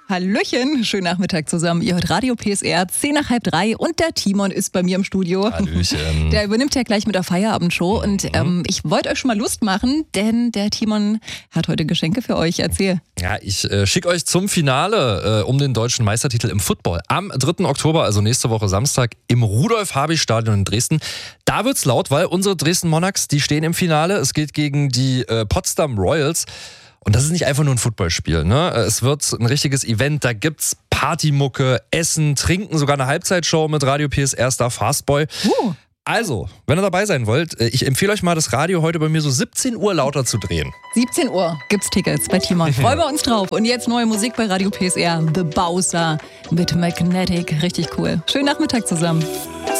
Hallöchen, schönen Nachmittag zusammen. Ihr hört Radio PSR, 2:10 und der Timon ist bei mir im Studio. Hallöchen. Der übernimmt ja gleich mit der Feierabendshow und ich wollte euch schon mal Lust machen, denn der Timon hat heute Geschenke für euch. Erzähl. Ja, ich schicke euch zum Finale um den deutschen Meistertitel im Football. Am 3. Oktober, also nächste Woche Samstag, im Rudolf-Habich-Stadion in Dresden. Da wird's laut, weil unsere Dresden Monarchs, die stehen im Finale. Es geht gegen die Potsdam Royals. Und das ist nicht einfach nur ein Footballspiel, ne? Es wird ein richtiges Event, da gibt's Partymucke, Essen, Trinken, sogar eine Halbzeitshow mit Radio PSR Star Fastboy. Also, wenn ihr dabei sein wollt, ich empfehle euch mal, das Radio heute bei mir so 17 Uhr lauter zu drehen. 17 Uhr gibt's Tickets bei Timon. Freuen wir uns drauf. Und jetzt neue Musik bei Radio PSR. The Bowser mit Magnetic. Richtig cool. Schönen Nachmittag zusammen.